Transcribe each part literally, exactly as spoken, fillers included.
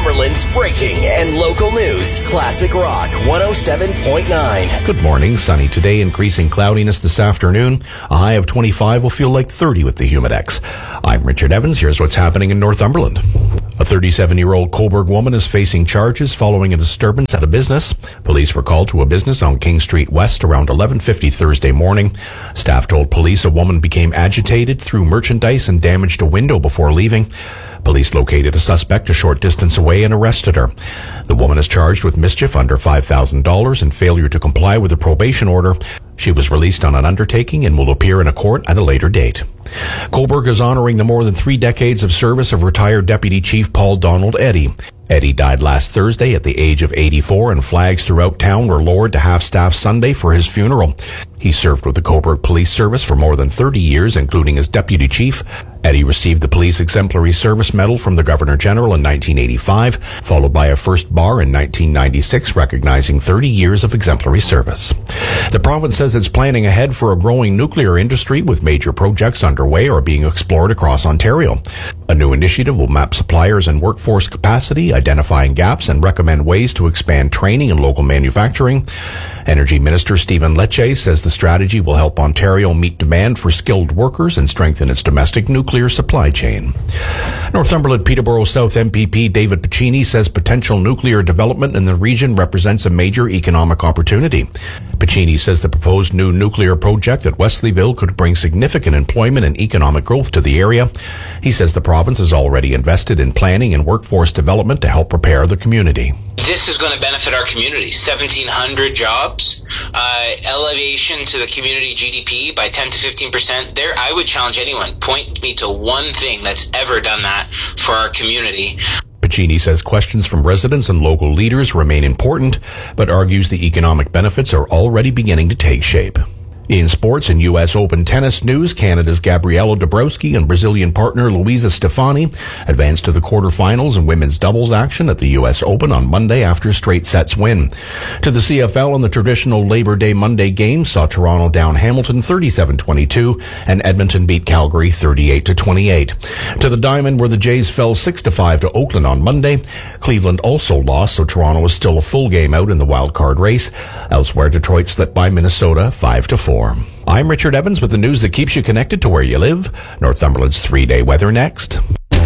Northumberland's breaking and local news. Classic Rock one oh seven point nine. Good morning. Sunny today, increasing cloudiness this afternoon. A high of twenty-five will feel like thirty with the Humidex. I'm Richard Evans. Here's what's happening in Northumberland. A thirty-seven-year-old Cobourg woman is facing charges following a disturbance at a business. Police were called to a business on King Street West around eleven fifty Thursday morning. Staff told police a woman became agitated, threw merchandise, and damaged a window before leaving. Police located a suspect a short distance away and arrested her. The woman is charged with mischief under five thousand dollars and failure to comply with a probation order. She was released on an undertaking and will appear in a court at a later date. Cobourg is honoring the more than three decades of service of retired Deputy Chief Paul Donald Eddy. Eddy died last Thursday at the age of eighty-four, and flags throughout town were lowered to half-staff Sunday for his funeral. He served with the Cobourg Police Service for more than thirty years, including as Deputy Chief. Eddy received the Police Exemplary Service Medal from the Governor-General in nineteen eighty-five, followed by a first bar in nineteen ninety-six, recognizing thirty years of exemplary service. The province says it's planning ahead for a growing nuclear industry, with major projects underway or being explored across Ontario. A new initiative will map suppliers and workforce capacity, identifying gaps, and recommend ways to expand training in local manufacturing. Energy Minister Stephen Lecce says the strategy will help Ontario meet demand for skilled workers and strengthen its domestic nuclear supply chain. Northumberland Peterborough South M P P David Piccini says potential nuclear development in the region represents a major economic opportunity. Piccini says the proposed new nuclear project at Wesleyville could bring significant employment and economic growth to the area. He says the province has already invested in planning and workforce development to help prepare the community. This is going to benefit our community. seventeen hundred jobs, uh, elevation to the community G D P by ten to fifteen percent. There, I would challenge anyone. Point me to one thing that's ever done that for our community. Piccini says questions from residents and local leaders remain important, but argues the economic benefits are already beginning to take shape. In sports and U S Open tennis news, Canada's Gabriela Dabrowski and Brazilian partner Luisa Stefani advanced to the quarterfinals in women's doubles action at the U S Open on Monday after a straight sets win. To the C F L, in the traditional Labor Day Monday game, saw Toronto down Hamilton thirty-seven twenty-two and Edmonton beat Calgary thirty-eight to twenty-eight. To the Diamond, where the Jays fell six to five to Oakland on Monday. Cleveland also lost, so Toronto is still a full game out in the wild card race. Elsewhere, Detroit slipped by Minnesota five to four. I'm Richard Evans with the news that keeps you connected to where you live. Northumberland's three-day weather next.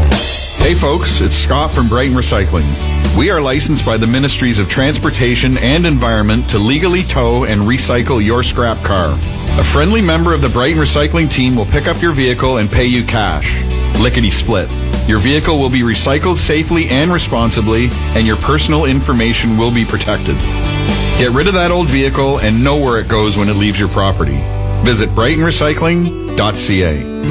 Hey folks, it's Scott from Brighton Recycling. We are licensed by the Ministries of Transportation and Environment to legally tow and recycle your scrap car. A friendly member of the Brighton Recycling team will pick up your vehicle and pay you cash. Lickety split. Your vehicle will be recycled safely and responsibly, and your personal information will be protected. Get rid of that old vehicle and know where it goes when it leaves your property. Visit brighton recycling dot c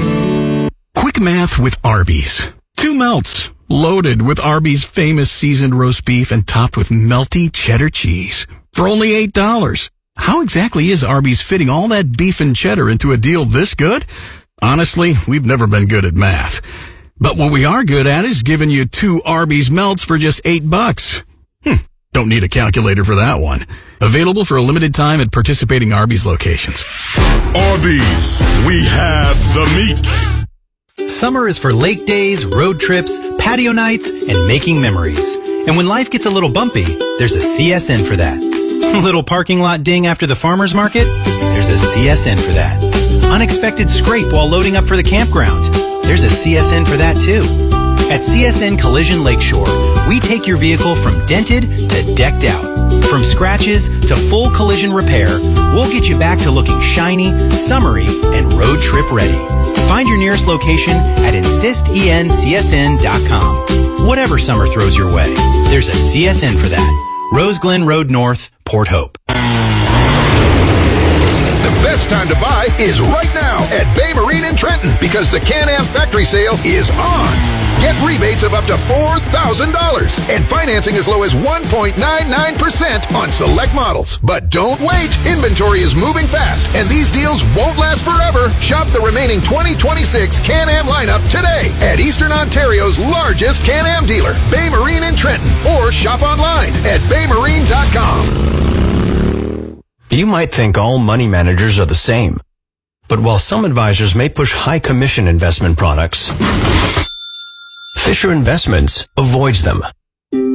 a. Quick math with Arby's. Two melts, loaded with Arby's famous seasoned roast beef and topped with melty cheddar cheese. For only eight dollars. How exactly is Arby's fitting all that beef and cheddar into a deal this good? Honestly, we've never been good at math. But what we are good at is giving you two Arby's melts for just eight bucks. Hmm. Don't need a calculator for that one. Available for a limited time at participating Arby's locations. Arby's, we have the meat. Summer is for lake days, road trips, patio nights, and making memories. And when life gets a little bumpy, there's a C S N for that. Little parking lot ding after the farmer's market? There's a C S N for that. Unexpected scrape while loading up for the campground? There's a C S N for that too. At C S N Collision Lakeshore, we take your vehicle from dented to decked out. From scratches to full collision repair, we'll get you back to looking shiny, summery, and road trip ready. Find your nearest location at insist en c s n dot com. Whatever summer throws your way, there's a C S N for that. Rose Glen Road North, Port Hope. The best time to buy is right now at Bay Marine in Trenton, because the Can-Am factory sale is on. Get rebates of up to four thousand dollars and financing as low as one point nine nine percent on select models. But don't wait. Inventory is moving fast, and these deals won't last forever. Shop the remaining twenty twenty-six Can-Am lineup today at Eastern Ontario's largest Can-Am dealer, Bay Marine in Trenton, or shop online at bay marine dot com. You might think all money managers are the same. But while some advisors may push high commission investment products, Fisher Investments avoids them.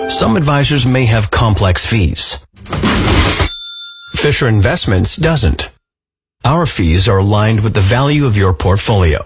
Some advisors may have complex fees. Fisher Investments doesn't. Our fees are aligned with the value of your portfolio.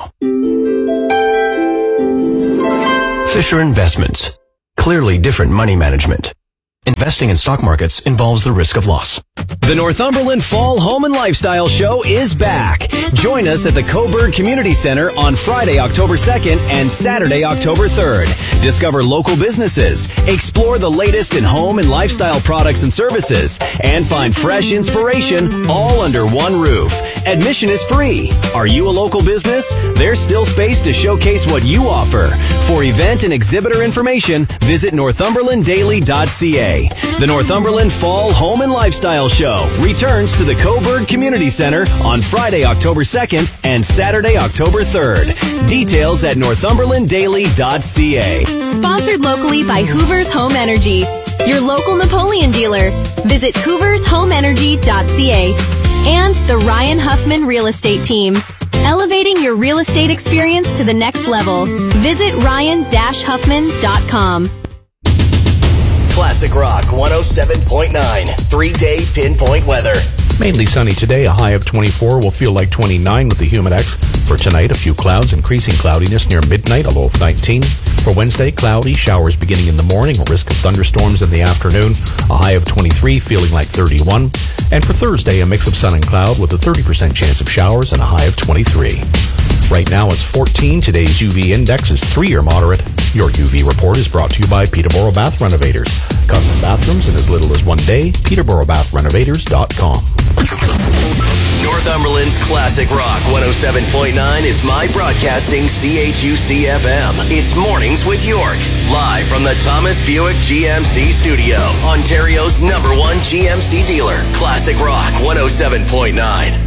Fisher Investments. Clearly different money management. Investing in stock markets involves the risk of loss. The Northumberland Fall Home and Lifestyle Show is back. Join us at the Coburg Community Center on Friday, October second and Saturday, October third. Discover local businesses, explore the latest in home and lifestyle products and services, and find fresh inspiration all under one roof. Admission is free. Are you a local business? There's still space to showcase what you offer. For event and exhibitor information, visit northumberland daily dot c a. The Northumberland Fall Home and Lifestyle Show returns to the Coburg Community Center on Friday, October second and Saturday, October third. Details at northumberland daily dot c a. Sponsored locally by Hoover's Home Energy, your local Napoleon dealer. Visit hoovers home energy dot c a. And the Ryan Huffman Real Estate Team. Elevating your real estate experience to the next level. Visit ryan dash huffman dot com. Classic Rock one oh seven point nine. Three-day pinpoint weather. Mainly sunny today, a high of twenty-four. Will feel like twenty-nine with the Humidex. For tonight, a few clouds, increasing cloudiness near midnight, a low of nineteen. For Wednesday, cloudy, showers beginning in the morning, a risk of thunderstorms in the afternoon, a high of twenty-three, feeling like thirty-one. And for Thursday, a mix of sun and cloud with a thirty percent chance of showers and a high of twenty-three. Right now it's fourteen. Today's U V index is three or moderate. Your U V report is brought to you by Peterborough Bath Renovators. Custom bathrooms in as little as one day. Peterborough Bath Renovators dot com. Northumberland's Classic Rock one oh seven point nine is My Broadcasting C H U C F M. It's Mornings with York. Live from the Thomas Buick G M C studio. Ontario's number one G M C dealer. Classic Rock one oh seven point nine.